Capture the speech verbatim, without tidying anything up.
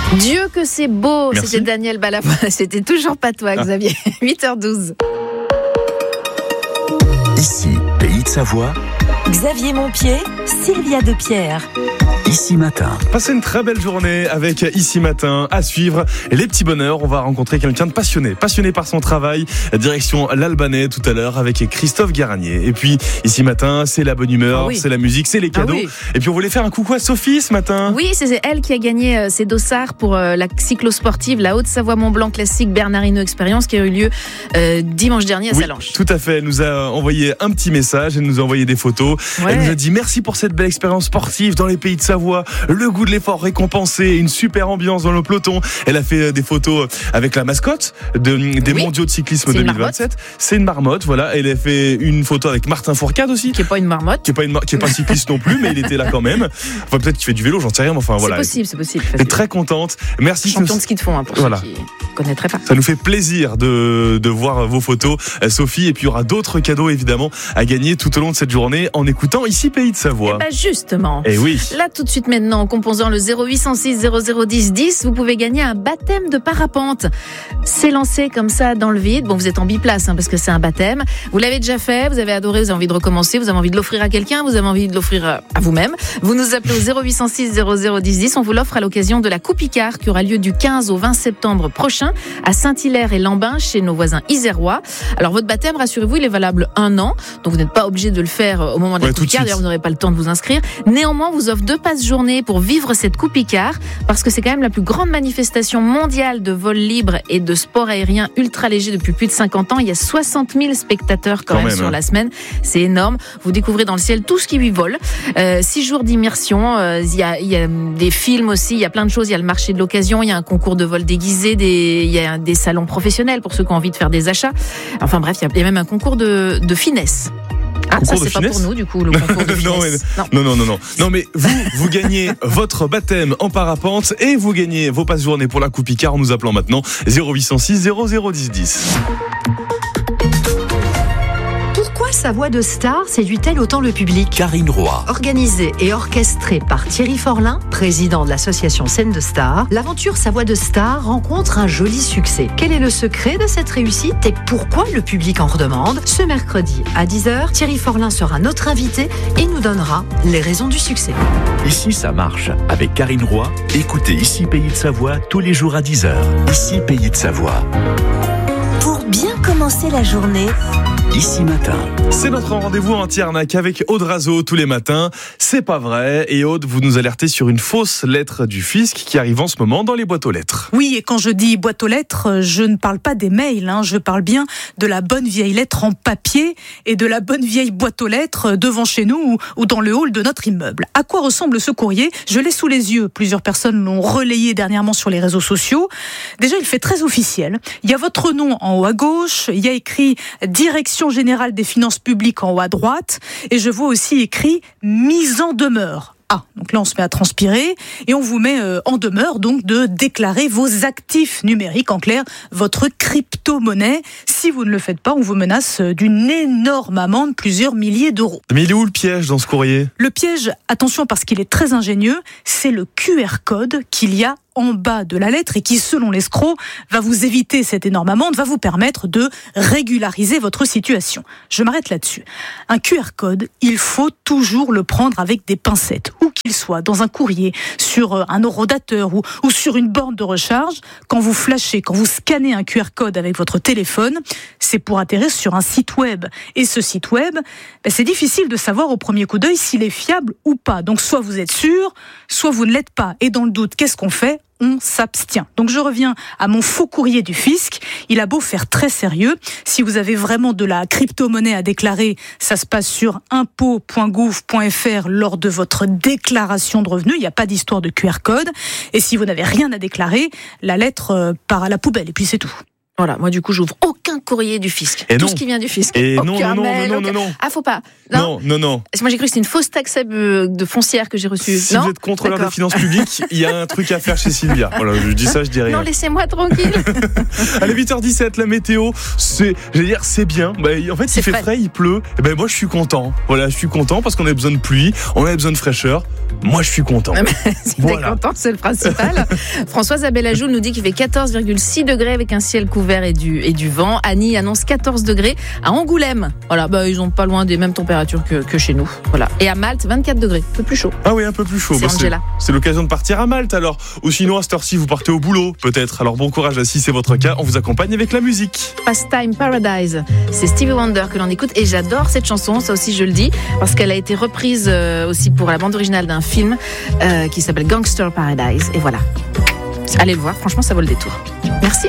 Dieu que c'est beau. Merci. C'était Daniel Balavoine. C'était toujours pas toi, Xavier. Ah. huit heures douze. Ici, Pays de Savoie. Xavier Montpied, Sylvia Depierre. Ici Matin. Passez une très belle journée avec Ici Matin. À suivre les petits bonheurs. On va rencontrer quelqu'un de passionné, passionné par son travail. Direction l'Albanais tout à l'heure avec Christophe Guéranier. Et puis Ici Matin, c'est la bonne humeur, ah oui. c'est la musique, c'est les cadeaux. Ah oui. Et puis on voulait faire un coucou à Sophie ce matin. Oui, c'est elle qui a gagné euh, ses dossards pour euh, la cyclosportive, la Haute-Savoie-Mont-Blanc Classique Bernardino Expérience qui a eu lieu euh, dimanche dernier à oui, Salanches. Tout à fait. Elle nous a envoyé un petit message, elle nous a envoyé des photos. Ouais. Elle nous a dit merci pour cette belle expérience sportive dans les Pays de Savoie. Le goût de l'effort récompensé, une super ambiance dans le peloton. Elle a fait des photos avec la mascotte de, des oui. mondiaux de cyclisme c'est deux mille vingt-sept. C'est une marmotte, voilà. Elle a fait une photo avec Martin Fourcade aussi. Qui est pas une marmotte. Qui est pas une mar- qui est pas cycliste non plus, mais il était là quand même. Enfin, peut-être qu'il fait du vélo, j'en sais rien, mais enfin voilà. C'est possible, c'est possible. Elle est très contente. Merci. Champion de ski de fond, hein, pour voilà. ceux qui connaîtraient pas. Ça nous fait plaisir de, de voir vos photos, Sophie. Et puis il y aura d'autres cadeaux évidemment à gagner tout au long de cette journée en écoutant Ici Pays de Savoie. Eh ben justement. Et oui. Là tout de suite maintenant, en composant le zéro huit cent six zéro zéro dix dix, vous pouvez gagner un baptême de parapente. C'est lancé comme ça dans le vide. Bon, vous êtes en biplace hein, parce que c'est un baptême. Vous l'avez déjà fait, vous avez adoré, vous avez envie de recommencer, vous avez envie de l'offrir à quelqu'un, vous avez envie de l'offrir à vous-même. Vous nous appelez au zéro huit cent six zéro zéro dix dix. On vous l'offre à l'occasion de la Coupe Icare qui aura lieu du quinze au vingt septembre prochain à Saint-Hilaire et Lambin chez nos voisins isérois. Alors votre baptême, rassurez-vous, il est valable un an. Donc vous n'êtes pas obligé de le faire au moment de la ouais, Coupe Icare. D'ailleurs, vous n'aurez pas le temps de vous inscrire. Néanmoins, vous offre deux passes journée pour vivre cette Coupe Icare parce que c'est quand même la plus grande manifestation mondiale de vol libre et de sport aérien ultra léger depuis plus de cinquante ans. Il y a soixante mille spectateurs quand, quand même, même sur hein. la semaine. C'est énorme. Vous découvrez dans le ciel tout ce qui lui vole. Euh, six jours d'immersion. Euh, il y a, il y a des films aussi. Il y a plein de choses. Il y a le marché de l'occasion. Il y a un concours de vol déguisé. Des, il y a des salons professionnels pour ceux qui ont envie de faire des achats. Enfin bref, il y a, il y a même un concours de, de finesse. Ah, concours ça c'est de pas finesse pour nous du coup le concours de non, finesse. Mais, non. non non non non non mais vous vous gagnez votre baptême en parapente et vous gagnez vos passes journées pour la Coupe Icare en nous appelant maintenant zéro huit cent six zéro zéro dix dix. Pourquoi sa voix de star séduit-elle autant le public ? Karine Roy. Organisée et orchestrée par Thierry Forlin, président de l'association Scène de Stars, l'aventure Sa voix de star rencontre un joli succès. Quel est le secret de cette réussite et pourquoi le public en redemande ? Ce mercredi à dix heures, Thierry Forlin sera notre invité et nous donnera les raisons du succès. Ici ça marche avec Karine Roy. Écoutez Ici Pays de Savoie tous les jours à dix heures. Ici Pays de Savoie. Pour bien commencer la journée, Ici Matin. C'est notre rendez-vous en Tiernac avec Aude Razo tous les matins. C'est pas vrai. Et Aude, vous nous alertez sur une fausse lettre du fisc qui arrive en ce moment dans les boîtes aux lettres. Oui, et quand je dis boîte aux lettres, je ne parle pas des mails, hein, je parle bien de la bonne vieille lettre en papier et de la bonne vieille boîte aux lettres devant chez nous ou, ou dans le hall de notre immeuble. À quoi ressemble ce courrier ? Je l'ai sous les yeux. Plusieurs personnes l'ont relayé dernièrement sur les réseaux sociaux. Déjà, il fait très officiel. Il y a votre nom en haut à gauche, il y a écrit direction générale des finances publiques en haut à droite, et je vois aussi écrit mise en demeure. Ah, donc là on se met à transpirer et on vous met euh, en demeure donc de déclarer vos actifs numériques, en clair votre crypto-monnaie. Si vous ne le faites pas, on vous menace d'une énorme amende, plusieurs milliers d'euros. Mais il est où le piège dans ce courrier ? Le piège, attention parce qu'il est très ingénieux, c'est le Q R code qu'il y a en bas de la lettre et qui, selon l'escroc, va vous éviter cette énorme amende, va vous permettre de régulariser votre situation. Je m'arrête là-dessus. Un Q R code, il faut toujours le prendre avec des pincettes, où qu'il soit, dans un courrier, sur un horodateur ou, ou sur une borne de recharge. Quand vous flashez, quand vous scannez un Q R code avec votre téléphone, c'est pour atterrir sur un site web. Et ce site web, ben c'est difficile de savoir au premier coup d'œil s'il est fiable ou pas. Donc soit vous êtes sûr, soit vous ne l'êtes pas. Et dans le doute, qu'est-ce qu'on fait ? On s'abstient. Donc je reviens à mon faux courrier du fisc. Il a beau faire très sérieux. Si vous avez vraiment de la crypto-monnaie à déclarer, ça se passe sur impôt point gouv point f r lors de votre déclaration de revenus. Il n'y a pas d'histoire de Q R code. Et si vous n'avez rien à déclarer, la lettre part à la poubelle et puis c'est tout. Voilà, moi du coup j'ouvre aucun courrier du fisc. Et Tout non. ce qui vient du fisc. Et aucun non, non, non, mail, non, non, aucun... non, non. Ah, faut pas. Non, non, non. Moi j'ai cru que c'était une fausse taxe de foncière que j'ai reçue. Si non vous êtes contrôleur D'accord. des finances publiques, il y a un truc à faire chez Sylvia. Voilà, je dis ça, je dis rien. Non, laissez-moi tranquille. Allez, huit heures dix-sept, la météo, c'est, j'allais dire, c'est bien. Bah, en fait, C'est il fait frais. frais, il pleut. Et ben, moi, je suis content. Voilà, je suis content parce qu'on a besoin de pluie, on a besoin de fraîcheur. Moi, je suis content. Si Voilà. t'es content, c'est le principal. Françoise Abelajoul nous dit qu'il fait quatorze virgule six degrés avec un ciel couvert et du, et du vent. Annie annonce quatorze degrés à Angoulême. Voilà, bah, ils ont pas loin des mêmes températures que, que chez nous. Voilà. Et à Malte, vingt-quatre degrés. Un peu plus chaud. Ah oui, un peu plus chaud. C'est Bah, Angela. c'est l'occasion de partir à Malte alors. Ou sinon, à cette heure-ci, vous partez au boulot, peut-être. Alors, bon courage, si c'est votre cas. On vous accompagne avec la musique. Pastime Paradise. C'est Stevie Wonder que l'on écoute et j'adore cette chanson, ça aussi je le dis, parce qu'elle a été reprise euh, aussi pour la bande originale d'un film euh, qui s'appelle Gangster Paradise. Et voilà. Allez le voir, franchement ça vaut le détour. Merci.